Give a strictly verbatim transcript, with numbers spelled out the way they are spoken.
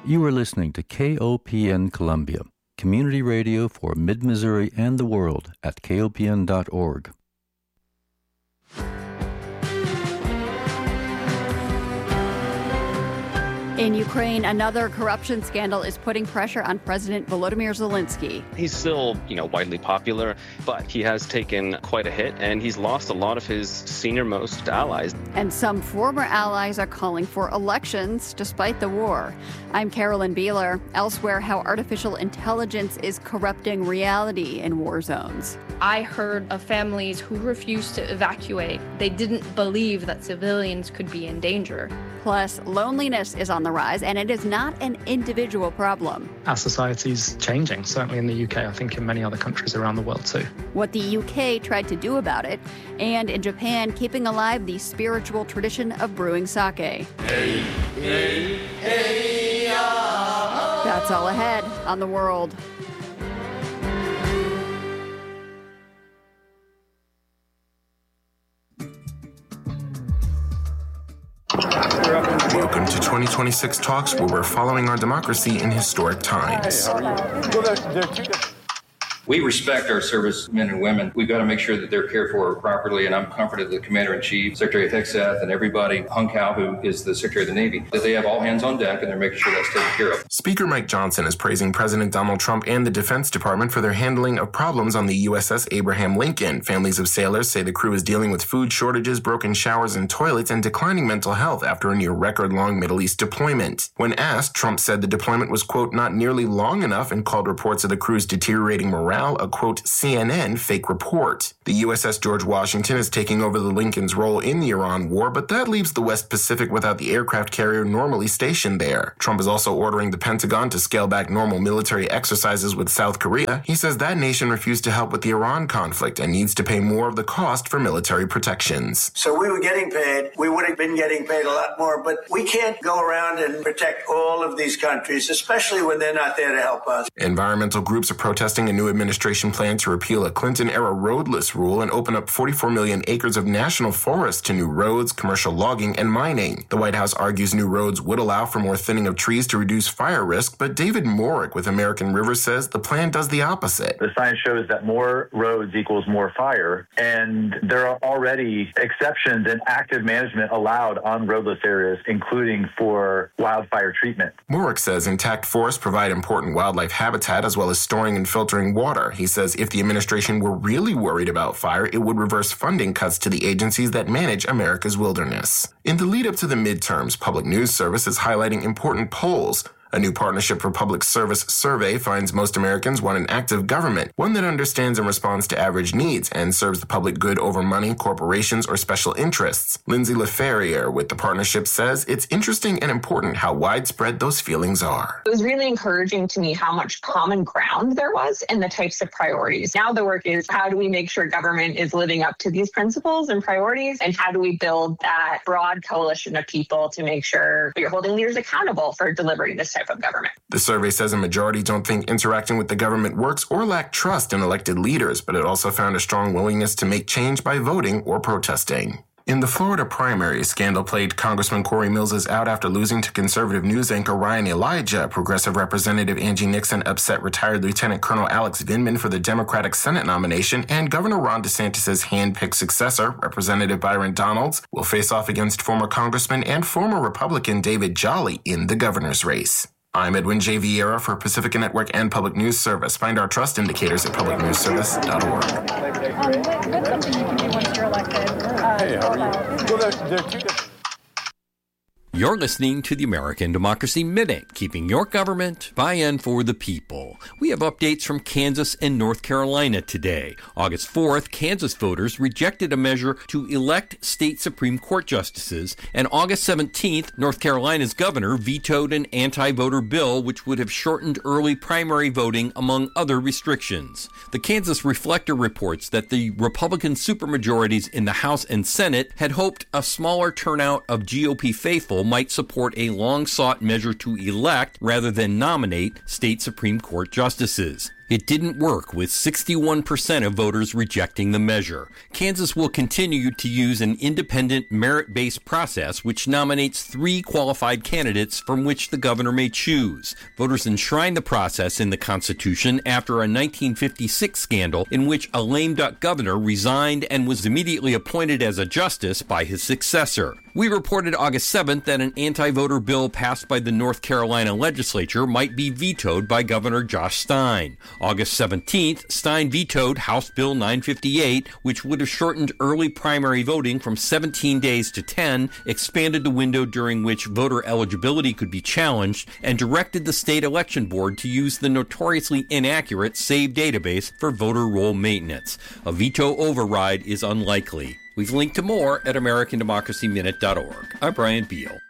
You are listening to K O P N Columbia, community radio for Mid-Missouri and the world at K O P N dot org. In Ukraine, another corruption scandal is putting pressure on President Volodymyr Zelensky. He's still, you know, widely popular, but he has taken quite a hit, and he's lost a lot of his senior-most allies. And some former allies are calling for elections despite the war. I'm Carolyn Beeler. Elsewhere, how artificial intelligence is corrupting reality in war zones. I heard of families who refused to evacuate. They didn't believe that civilians could be in danger. Plus, loneliness is on the rise, and it is not an individual problem. Our society's changing, certainly in the U K, I think in many other countries around the world too. What the U K tried to do about it, and in Japan, keeping alive the spiritual tradition of brewing sake. Hey, hey, hey, uh, That's all ahead on The World. Welcome to twenty twenty-six Talks, where we're following our democracy in historic times. We respect our servicemen and women. We've got to make sure that they're cared for properly, and I'm comforted that the Commander-in-Chief, Secretary Hickseth, and everybody, Hung Kao, who is the Secretary of the Navy, that they have all hands on deck, and they're making sure that's taken care of. Speaker Mike Johnson is praising President Donald Trump and the Defense Department for their handling of problems on the U S S Abraham Lincoln. Families of sailors say the crew is dealing with food shortages, broken showers and toilets, and declining mental health after a near record-long Middle East deployment. When asked, Trump said the deployment was, quote, not nearly long enough, and called reports of the crew's deteriorating morale a, quote, C N N fake report. The U S S George Washington is taking over the Lincoln's role in the Iran war, but that leaves the West Pacific without the aircraft carrier normally stationed there. Trump is also ordering the Pentagon to scale back normal military exercises with South Korea. He says that nation refused to help with the Iran conflict and needs to pay more of the cost for military protections. So we were getting paid. We would have been getting paid a lot more, but we can't go around and protect all of these countries, especially when they're not there to help us. Environmental groups are protesting a new administration plan to repeal a Clinton-era roadless rule and open up forty-four million acres of national forest to new roads, commercial logging, and mining. The White House argues new roads would allow for more thinning of trees to reduce fire risk, but David Morick with American Rivers says the plan does the opposite. The science shows that more roads equals more fire, and there are already exceptions and active management allowed on roadless areas, including for wildfire treatment. Morick says intact forests provide important wildlife habitat as well as storing and filtering water. He says if the administration were really worried about fire, it would reverse funding cuts to the agencies that manage America's wilderness. In the lead up to the midterms, Public News Service is highlighting important polls. A new Partnership for Public Service survey finds most Americans want an active government, one that understands and responds to average needs and serves the public good over money, corporations, or special interests. Lindsay LaFerriere with the Partnership says it's interesting and important how widespread those feelings are. It was really encouraging to me how much common ground there was in the types of priorities. Now the work is how do we make sure government is living up to these principles and priorities, and how do we build that broad coalition of people to make sure we're holding leaders accountable for delivering this type of government. The survey says a majority don't think interacting with the government works or lack trust in elected leaders, but it also found a strong willingness to make change by voting or protesting. In the Florida primary, scandal-plagued Congressman Corey Mills is out after losing to conservative news anchor Ryan Elijah. Progressive Representative Angie Nixon upset retired Lieutenant Colonel Alex Vindman for the Democratic Senate nomination, and Governor Ron DeSantis' hand-picked successor, Representative Byron Donalds, will face off against former Congressman and former Republican David Jolly in the governor's race. I'm Edwin J. Vieira for Pacifica Network and Public News Service. Find our trust indicators at public news service dot org. Um, what's something you can do once you're elected? Uh, hey, how are you? Well, there, there are two different... You're listening to the American Democracy Minute, keeping your government by and for the people. We have updates from Kansas and North Carolina today. August fourth, Kansas voters rejected a measure to elect state Supreme Court justices, and August seventeenth, North Carolina's governor vetoed an anti-voter bill which would have shortened early primary voting, among other restrictions. The Kansas Reflector reports that the Republican supermajorities in the House and Senate had hoped a smaller turnout of G O P faithful might support a long-sought measure to elect, rather than nominate, state Supreme Court justices. It didn't work, with sixty-one percent of voters rejecting the measure. Kansas will continue to use an independent, merit-based process which nominates three qualified candidates from which the governor may choose. Voters enshrined the process in the Constitution after a nineteen fifty-six scandal in which a lame duck governor resigned and was immediately appointed as a justice by his successor. We reported August seventh that an anti-voter bill passed by the North Carolina legislature might be vetoed by Governor Josh Stein. August seventeenth, Stein vetoed House Bill nine fifty-eight, which would have shortened early primary voting from seventeen days to ten, expanded the window during which voter eligibility could be challenged, and directed the state election board to use the notoriously inaccurate SAVE database for voter roll maintenance. A veto override is unlikely. We've linked to more at American Democracy Minute dot org. I'm Brian Beal.